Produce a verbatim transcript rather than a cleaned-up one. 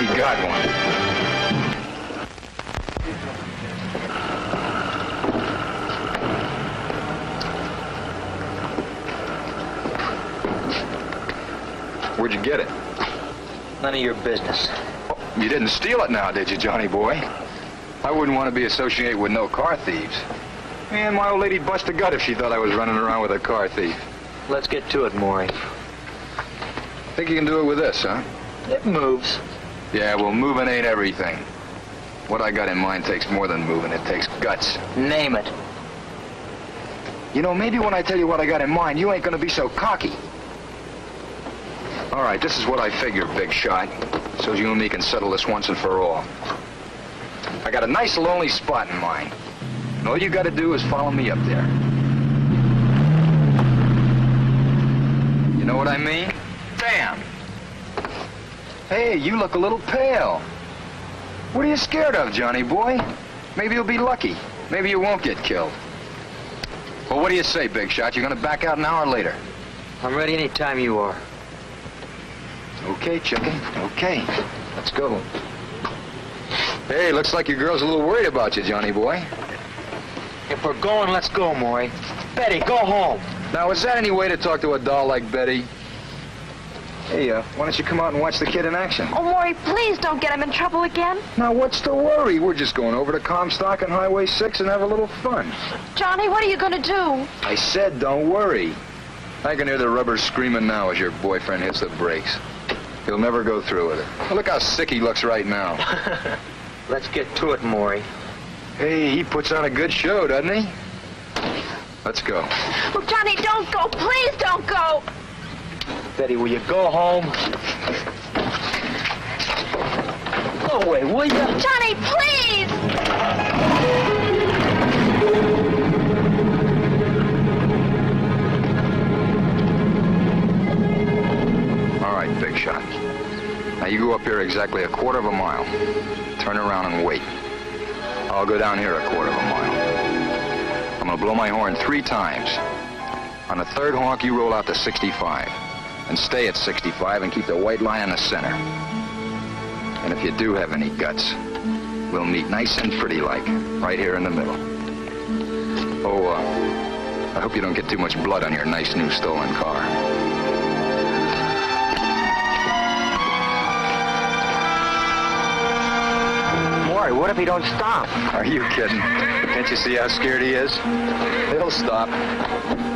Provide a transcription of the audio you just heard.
he got one. Where'd you get it? None of your business. You didn't steal it now, did you, Johnny boy? I wouldn't want to be associated with no car thieves. Man, my old lady'd bust a gut if she thought I was running around with a car thief. Let's get to it, Maury. Think you can do it with this, huh? It moves. Yeah, well, moving ain't everything. What I got in mind takes more than moving. It takes guts. Name it. You know, maybe when I tell you what I got in mind, you ain't gonna be so cocky. All right, this is what I figure, big shot. So you and me can settle this once and for all. I got a nice lonely spot in mind. And all you gotta do is follow me up there. You know what I mean? Bam! Hey, you look a little pale. What are you scared of, Johnny boy? Maybe you'll be lucky. Maybe you won't get killed. Well, what do you say, big shot? You gonna back out now or later? I'm ready any time you are. Okay, chicken. Okay. Let's go. Hey, looks like your girl's a little worried about you, Johnny boy. If we're going, let's go, Maury. Betty, go home. Now, is that any way to talk to a doll like Betty? Hey, uh, why don't you come out and watch the kid in action? Oh, Maury, please don't get him in trouble again. Now, what's the worry? We're just going over to Comstock and Highway six and have a little fun. Johnny, what are you going to do? I said don't worry. I can hear the rubber screaming now as your boyfriend hits the brakes. He'll never go through with it. Well, look how sick he looks right now. Let's get to it, Maury. Hey, he puts on a good show, doesn't he? Let's go. Oh, Johnny, don't go. Please don't go. Betty, will you go home? Go away, will you? Johnny, please! All right, big shot. Now you go up here exactly a quarter of a mile. Turn around and wait. I'll go down here a quarter of a mile. I'm gonna blow my horn three times. On the third honk, you roll out to sixty-five. And stay at sixty-five and keep the white line in the center. And if you do have any guts, we'll meet nice and pretty like, right here in the middle. Oh, uh, I hope you don't get too much blood on your nice new stolen car. Maury, what if he don't stop? Are you kidding? Can't you see how scared he is? He'll stop.